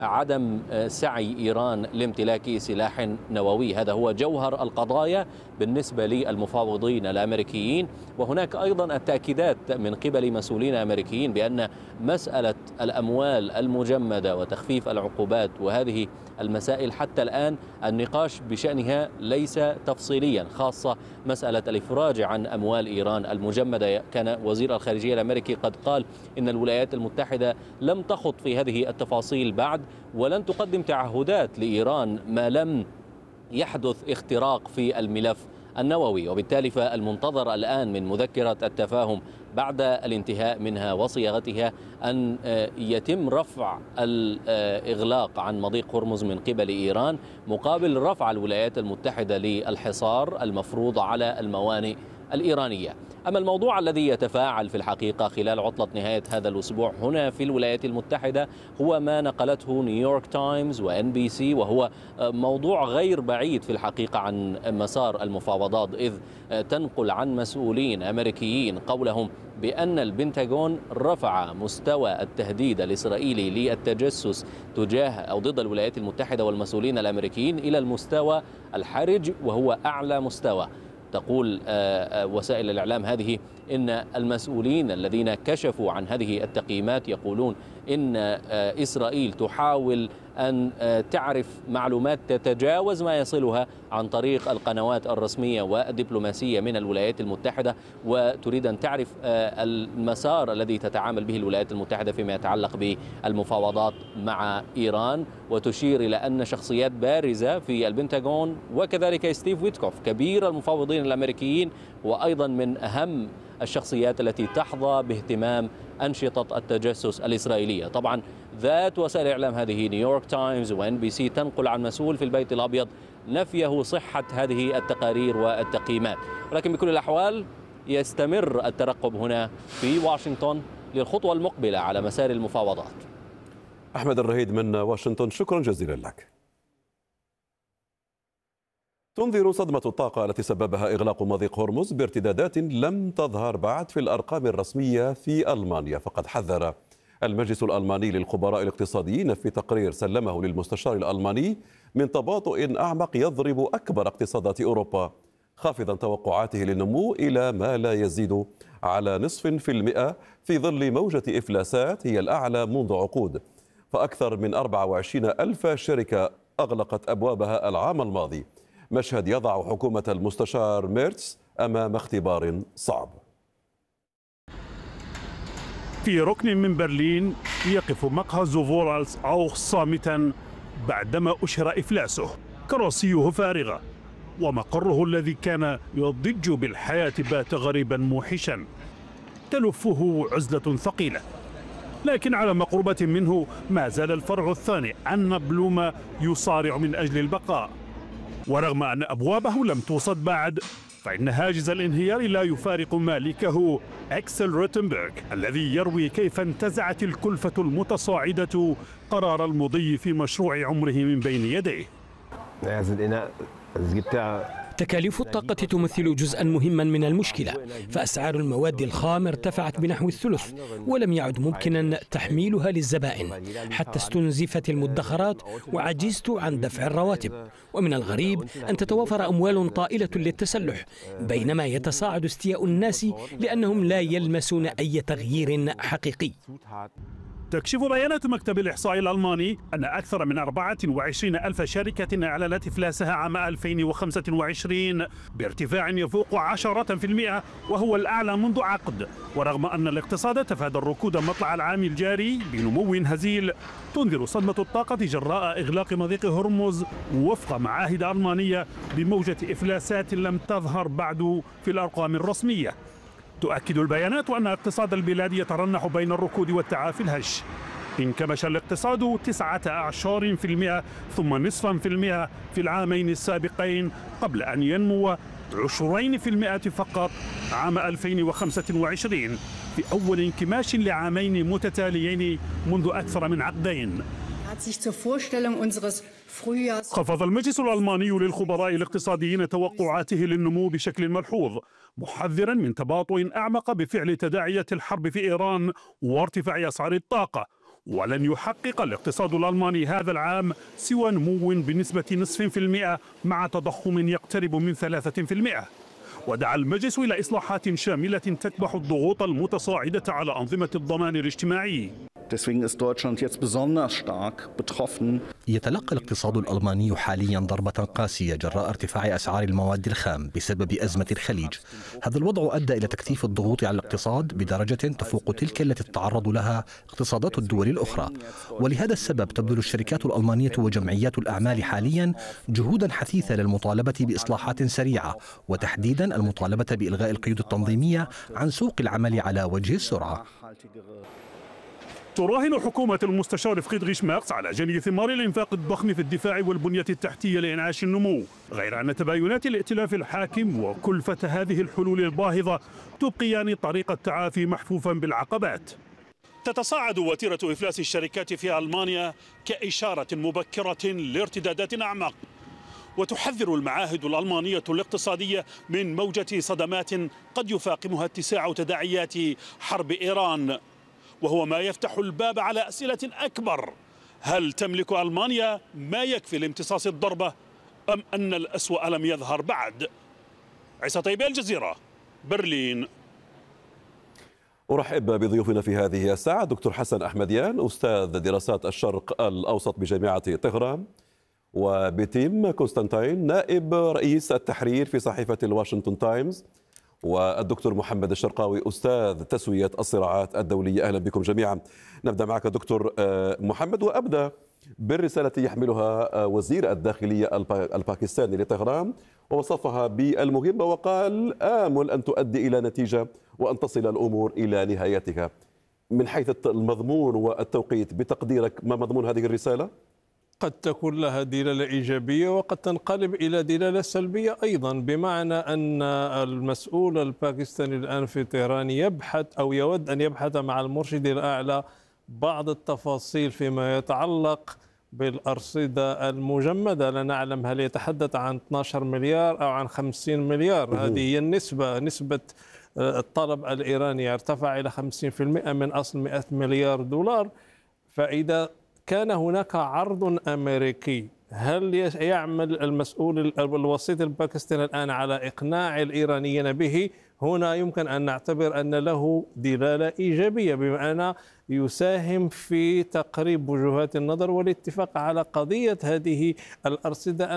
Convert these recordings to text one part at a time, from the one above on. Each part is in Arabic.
عدم سعي إيران لامتلاك سلاح نووي. هذا هو جوهر القضايا بالنسبة للمفاوضين الأمريكيين. وهناك أيضا التأكيدات من قبل مسؤولين أمريكيين بأن مسألة الأموال المجمدة وتخفيف العقوبات وهذه المسائل حتى الآن النقاش بشأنها ليس تفصيليا، خاصة مسألة الإفراج عن أموال إيران المجمدة. كان وزير الخارجية الأمريكي قد قال إن الولايات المتحدة لم تخض في هذه التفاصيل بعد، ولن تقدم تعهدات لإيران ما لم يحدث اختراق في الملف النووي. وبالتالي فالمنتظر الآن من مذكرة التفاهم بعد الانتهاء منها وصياغتها أن يتم رفع الإغلاق عن مضيق هرمز من قبل إيران مقابل رفع الولايات المتحدة للحصار المفروض على الموانئ الإيرانية. أما الموضوع الذي يتفاعل في الحقيقة خلال عطلة نهاية هذا الأسبوع هنا في الولايات المتحدة هو ما نقلته نيويورك تايمز وإن بي سي، وهو موضوع غير بعيد في الحقيقة عن مسار المفاوضات، إذ تنقل عن مسؤولين أمريكيين قولهم بأن البنتاغون رفع مستوى التهديد الإسرائيلي للتجسس تجاه أو ضد الولايات المتحدة والمسؤولين الأمريكيين إلى المستوى الحرج وهو أعلى مستوى. تقول وسائل الإعلام هذه إن المسؤولين الذين كشفوا عن هذه التقييمات يقولون إن إسرائيل تحاول أن تعرف معلومات تتجاوز ما يصلها عن طريق القنوات الرسمية والدبلوماسية من الولايات المتحدة، وتريد أن تعرف المسار الذي تتعامل به الولايات المتحدة فيما يتعلق بالمفاوضات مع إيران، وتشير إلى أن شخصيات بارزة في البنتاغون وكذلك ستيف ويتكوف كبير المفاوضين الأمريكيين وأيضا من أهم الشخصيات التي تحظى باهتمام أنشطة التجسس الإسرائيلية. طبعا ذات وسائل الإعلام هذه نيويورك تايمز وإن بي سي تنقل عن مسؤول في البيت الأبيض نفيه صحة هذه التقارير والتقييمات، ولكن بكل الأحوال يستمر الترقب هنا في واشنطن للخطوة المقبلة على مسار المفاوضات. أحمد الرهيد من واشنطن، شكرا جزيلا لك. تنذر صدمة الطاقة التي سببها إغلاق مضيق هرمز بارتدادات لم تظهر بعد في الأرقام الرسمية في ألمانيا. فقد حذر المجلس الألماني للخبراء الاقتصاديين في تقرير سلمه للمستشار الألماني من تباطؤ أعمق يضرب أكبر اقتصادات أوروبا، خافضا توقعاته للنمو إلى ما لا يزيد على 0.5% في ظل موجة إفلاسات هي الأعلى منذ عقود. فأكثر من 24 ألف شركة أغلقت أبوابها العام الماضي، مشهد يضع حكومة المستشار ميرتس أمام اختبار صعب. في ركن من برلين يقف مقهى زوفورالز أوخ صامتا بعدما أشهر إفلاسه. كراسيه فارغة ومقره الذي كان يضج بالحياة بات غريبا موحشا، تلفه عزلة ثقيلة. لكن على مقربة منه ما زال الفرع الثاني أن بلوما يصارع من أجل البقاء، ورغم أن أبوابه لم توصد بعد فإن هاجس الانهيار لا يفارق مالكه أكسل روتنبرغ الذي يروي كيف انتزعت الكلفة المتصاعدة قرار المضي في مشروع عمره من بين يديه. تكاليف الطاقة تمثل جزءا مهما من المشكلة، فأسعار المواد الخام ارتفعت بنحو الثلث ولم يعد ممكنا تحميلها للزبائن، حتى استنزفت المدخرات وعجزت عن دفع الرواتب. ومن الغريب أن تتوافر أموال طائلة للتسلح بينما يتصاعد استياء الناس لأنهم لا يلمسون أي تغيير حقيقي. تكشف بيانات مكتب الإحصاء الألماني أن أكثر من 24 ألف شركة أعلنت إفلاسها عام 2025 بارتفاع يفوق 10%، وهو الأعلى منذ عقد. ورغم أن الاقتصاد تفادى الركود مطلع العام الجاري بنمو هزيل، تنذر صدمة الطاقة جراء إغلاق مضيق هرمز وفق معاهد ألمانية بموجة إفلاسات لم تظهر بعد في الأرقام الرسمية. تؤكد البيانات أن اقتصاد البلاد يترنح بين الركود والتعافي الهش. انكمش الاقتصاد 19% ثم نصفا في المئة في العامين السابقين قبل أن ينمو 20% فقط عام 2025 في أول انكماش لعامين متتاليين منذ أكثر من عقدين. خفض المجلس الألماني للخبراء الاقتصاديين توقعاته للنمو بشكل ملحوظ، محذرا من تباطؤ أعمق بفعل تداعيات الحرب في إيران وارتفاع أسعار الطاقة. ولن يحقق الاقتصاد الألماني هذا العام سوى نمو بنسبة 0.5% مع تضخم يقترب من 3%. ودعا المجلس إلى إصلاحات شاملة تكبح الضغوط المتصاعدة على أنظمة الضمان الاجتماعي. يتلقى الاقتصاد الألماني حاليا ضربة قاسية جراء ارتفاع أسعار المواد الخام بسبب أزمة الخليج. هذا الوضع أدى إلى تكثيف الضغوط على الاقتصاد بدرجة تفوق تلك التي تتعرض لها اقتصادات الدول الأخرى. ولهذا السبب تبذل الشركات الألمانية وجمعيات الأعمال حاليا جهودا حثيثة للمطالبة بإصلاحات سريعة، وتحديدا المطالبة بإلغاء القيود التنظيمية عن سوق العمل على وجه السرعة. تراهن حكومة المستشار فريدريش ميرز على جني ثمار الإنفاق الضخم في الدفاع والبنية التحتية لإنعاش النمو، غير أن تباينات الائتلاف الحاكم وكلفة هذه الحلول الباهظة تبقيان طريق التعافي محفوفا بالعقبات. تتصاعد وتيرة إفلاس الشركات في ألمانيا كإشارة مبكرة لارتدادات أعمق، وتحذر المعاهد الألمانية الاقتصادية من موجة صدمات قد يفاقمها اتساع تداعيات حرب إيران، وهو ما يفتح الباب على أسئلة أكبر. هل تملك ألمانيا ما يكفي لامتصاص الضربة أم أن الأسوأ لم يظهر بعد؟ عيسى طيبي، الجزيرة، برلين. أرحب بضيوفنا في هذه الساعة دكتور حسن أحمديان، أستاذ دراسات الشرق الأوسط بجامعة طهران، وبتيم كونستانتين، نائب رئيس التحرير في صحيفة الواشنطن تايمز، والدكتور محمد الشرقاوي، أستاذ تسوية الصراعات الدولية. أهلا بكم جميعا. نبدأ معك دكتور محمد، وأبدأ بالرسالة يحملها وزير الداخلية الباكستاني لطهران، ووصفها بالمهمة وقال: آمل أن تؤدي إلى نتيجة وأن تصل الأمور إلى نهايتها. من حيث المضمون والتوقيت، بتقديرك ما مضمون هذه الرسالة؟ قد تكون لها دلالة إيجابية وقد تنقلب إلى دلالة سلبية أيضا، بمعنى أن المسؤول الباكستاني الآن في طهران يبحث أو يود أن يبحث مع المرشد الأعلى بعض التفاصيل فيما يتعلق بالأرصدة المجمدة. لا نعلم هل يتحدث عن 12 مليار أو عن 50 مليار. هذه هي نسبة الطلب الإيراني ارتفع إلى 50% من أصل 100 مليار دولار. فإذا كان هناك عرض أمريكي، هل يعمل المسؤول الوسيط الباكستاني الآن على إقناع الإيرانيين به؟ هنا يمكن أن نعتبر أن له دلالة إيجابية، بمعنى يساهم في تقريب وجهات النظر والاتفاق على قضية هذه الأرصدة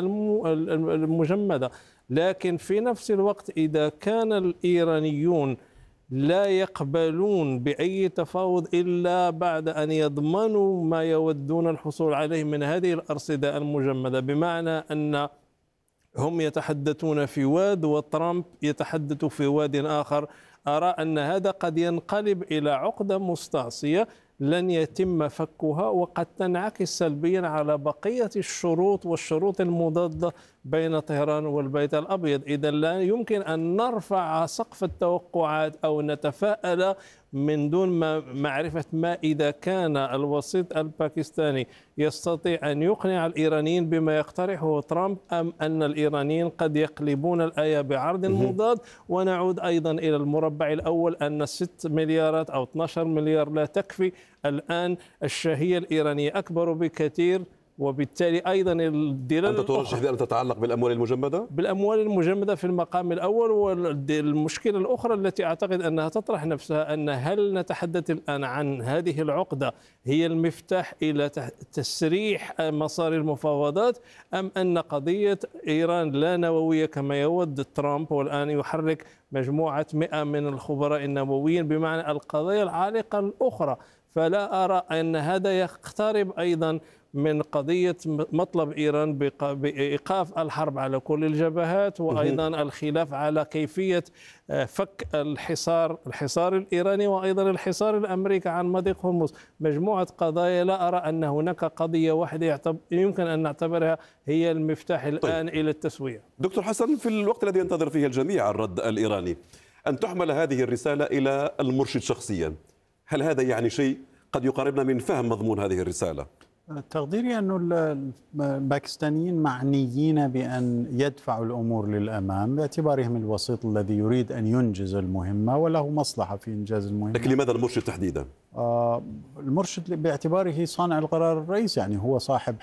المجمدة. لكن في نفس الوقت إذا كان الإيرانيون لا يقبلون بأي تفاوض إلا بعد أن يضمنوا ما يودون الحصول عليه من هذه الأرصدة المجمدة، بمعنى أن هم يتحدثون في واد وترامب يتحدث في واد آخر، أرى أن هذا قد ينقلب إلى عقدة مستعصية لن يتم فكها، وقد تنعكس سلبيا على بقية الشروط والشروط المضادة بين طهران والبيت الأبيض. إذا لا يمكن أن نرفع سقف التوقعات أو نتفائل من دون معرفة ما إذا كان الوسيط الباكستاني يستطيع أن يقنع الإيرانيين بما يقترحه ترامب، أم أن الإيرانيين قد يقلبون الآية بعرض مضاد. ونعود أيضا إلى المربع الأول، أن 6 مليارات أو 12 مليار لا تكفي. الآن الشهية الإيرانية أكبر بكثير، وبالتالي أيضا الدلالة أنت ترشح أن تتعلق بالأموال المجمدة؟ بالأموال المجمدة في المقام الأول. والمشكلة الأخرى التي أعتقد أنها تطرح نفسها، أن هل نتحدث الآن عن هذه العقدة هي المفتاح إلى تسريح مسار المفاوضات، أم أن قضية إيران لا نووية كما يود ترامب، والآن يحرك مجموعة 100 من الخبراء النوويين، بمعنى القضايا العالقة الأخرى. فلا أرى أن هذا يقترب أيضا من قضية مطلب إيران بإيقاف الحرب على كل الجبهات، وأيضا الخلاف على كيفية فك الحصار الإيراني، وأيضا الحصار الأمريكي عن مضيق هرمز. مجموعة قضايا لا أرى أن هناك قضية واحدة يمكن أن نعتبرها هي المفتاح الآن إلى التسوية. دكتور حسن، في الوقت الذي ينتظر فيه الجميع الرد الإيراني، أن تحمل هذه الرسالة إلى المرشد شخصيا، هل هذا يعني شيء قد يقربنا من فهم مضمون هذه الرسالة؟ تقديري أن الباكستانيين معنيين بأن يدفعوا الأمور للأمام باعتبارهم الوسيط الذي يريد أن ينجز المهمة وله مصلحة في إنجاز المهمة. لكن لماذا المرشد تحديدا؟ المرشد باعتباره صانع القرار الرئيسي، يعني هو صاحب